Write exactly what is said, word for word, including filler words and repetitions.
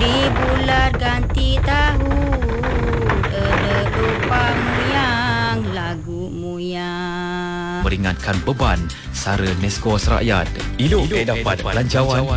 Di bulan ganti tahun, ada lupamu yang lagumu yang Meringankan beban Sara Neskos Rakyat. Elok eh dapat belanjawan